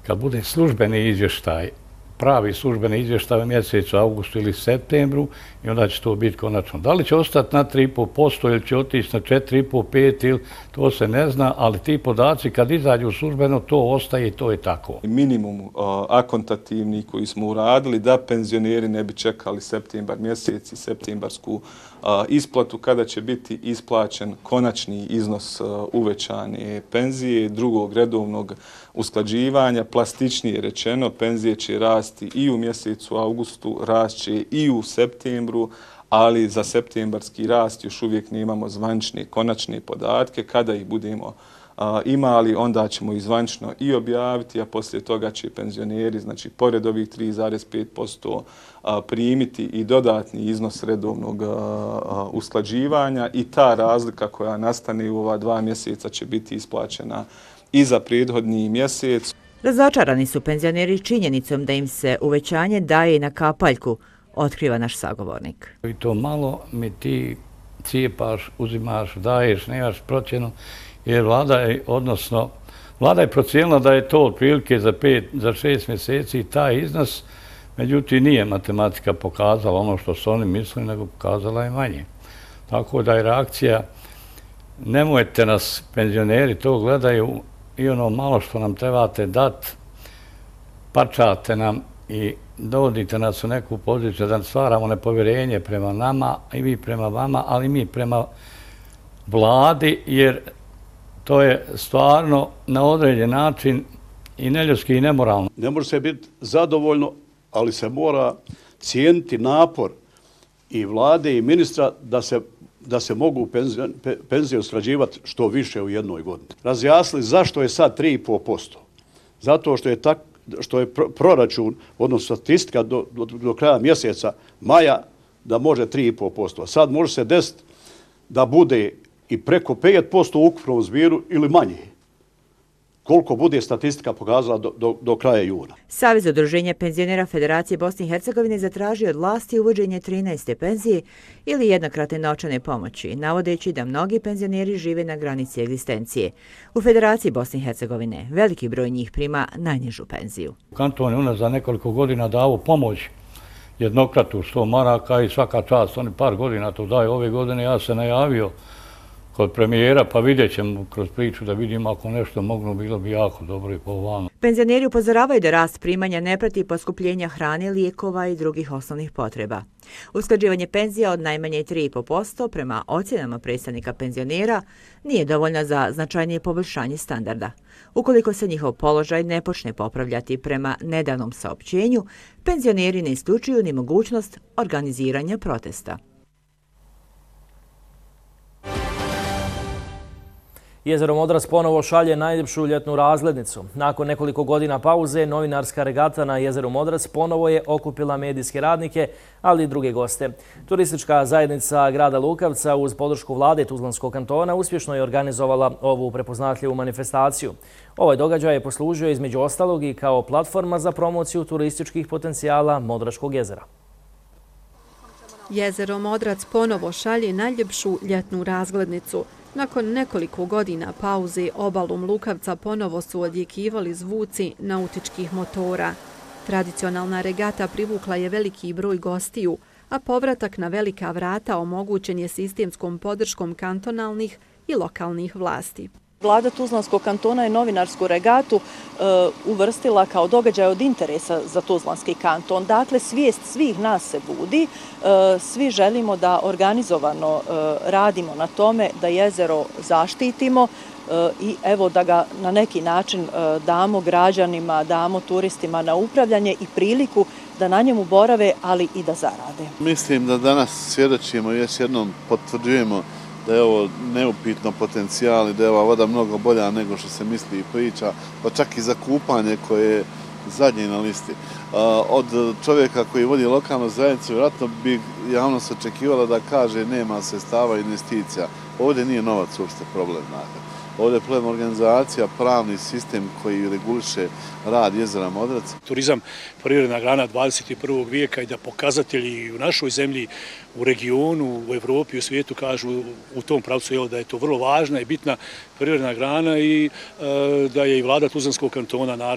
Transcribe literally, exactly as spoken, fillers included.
kad bude službeni izvještaj, pravi službeni izvještaj u mjesecu augustu ili septembru i onda će to biti konačno. Da li će ostati na tri i pol posto ili će otići na četiri i pol do pet ili to se ne zna, ali ti podaci kad izađu službeno to ostaje i to je tako. Minimum uh, akontativni koji smo uradili da penzioneri ne bi čekali septembar mjesec i septembarsku uh, isplatu kada će biti isplaćen konačni iznos uh, uvećane penzije, drugog redovnog usklađivanja, plastičnije rečeno, penzije će rasti i u mjesecu augustu, rašće i u septembru, ali za septembarski rast još uvijek nemamo zvanične konačne podatke. Kada ih budemo a, imali, onda ćemo ih zvanično i objaviti, a poslije toga će penzioneri, znači pored ovih tri zarez pet posto primiti i dodatni iznos redovnog a, a, usklađivanja i ta razlika koja nastane u ova dva mjeseca će biti isplaćena i za prethodni mjesec. Razočarani su penzioneri činjenicom da im se uvećanje daje na kapaljku, otkriva naš sagovornik. I to malo mi ti cijepaš, uzimaš, daješ, nemaš procjenu, jer vlada je, odnosno, vlada je procijenila da je to otprilike za pet, za šest mjeseci taj iznos, međutim nije matematika pokazala ono što su oni mislili, nego pokazala je manje. Tako da je reakcija, nemojte nas, penzioneri to gledaju i ono malo što nam trebate dat, pačate nam i dovodite nas u neku poziciju da stvaramo nepovjerenje prema nama i vi prema vama, ali mi prema vladi, jer to je stvarno na određen način i neljudski i nemoralno. Ne može se biti zadovoljno, ali se mora cijeniti napor i vlade i ministra da se da se mogu penzije, penzije usklađivati što više u jednoj godini. Razjasnili zašto je sad tri i pol posto. Zato što je, tak, što je proračun, odnosno statistika do, do, do kraja mjeseca maja da može tri i pol posto. Sad može se desiti da bude i preko pet posto u ukupnom zbiru ili manje. Koliko bude statistika pokazala do, do, do kraja juna. Savez udruženja penzionera Federacije Bosne i Hercegovine zatražio od vlasti uvođenje trinaeste penzije ili jednokratne novčane pomoći, navodeći da mnogi penzioneri žive na granici egzistencije. U Federaciji Bosne i Hercegovine veliki broj njih prima najnižu penziju. Kanton je u nas za nekoliko godina dao pomoć jednokratu sto maraka i svaka čast, oni par godina to daju. Ove godine ja se najavio kod premijera, pa vidjet ćemo kroz priču da vidimo ako nešto moglo, bilo bi jako dobro i po vama. Penzioneri upozoravaju da rast primanja ne prati poskupljenja hrane, lijekova i drugih osnovnih potreba. Usklađivanje penzija od najmanje tri i pol posto prema ocjenama predstavnika penzionera nije dovoljno za značajnije poboljšanje standarda. Ukoliko se njihov položaj ne počne popravljati prema nedavnom saopćenju, penzioneri ne isključuju ni mogućnost organiziranja protesta. Jezero Modrac ponovo šalje najljepšu ljetnu razglednicu. Nakon nekoliko godina pauze, novinarska regata na jezeru Modrac ponovo je okupila medijske radnike, ali i druge goste. Turistička zajednica grada Lukavca uz podršku vlade Tuzlanskog kantona uspješno je organizovala ovu prepoznatljivu manifestaciju. Ovaj događaj je poslužio između ostalog i kao platforma za promociju turističkih potencijala Modračkog jezera. Jezero Modrac ponovo šalje najljepšu ljetnu razglednicu. Nakon nekoliko godina pauze obalom Lukavca ponovo su odjekivali zvuci nautičkih motora. Tradicionalna regata privukla je veliki broj gostiju, a povratak na velika vrata omogućen je sistemskom podrškom kantonalnih i lokalnih vlasti. Vlada Tuzlanskog kantona je novinarsku regatu e, uvrstila kao događaj od interesa za Tuzlanski kanton. Dakle, svijest svih nas se budi. E, svi želimo da organizovano e, radimo na tome da jezero zaštitimo e, i evo da ga na neki način e, damo građanima, damo turistima na upravljanje i priliku da na njemu borave, ali i da zarade. Mislim da danas svjedočimo, još jednom potvrđujemo da je ovo neupitno potencijal i da je ova voda mnogo bolja nego što se misli i priča, pa čak i za kupanje koje je zadnje na listi. Od čovjeka koji vodi lokalnu zajednicu, vjerojatno bi javnost očekivala da kaže nema sredstava investicija. Ovdje nije novac uopšte problem. Ovdje je problem organizacija, pravni sistem koji reguliše rad jezera Modrac. Turizam privredna grana dvadeset prvog vijeka i da pokazatelji u našoj zemlji, u regionu, u Evropi, u svijetu kažu u tom pravcu je da je to vrlo važna i bitna privredna grana i e, da je i vlada Tuzlanskog kantona naravno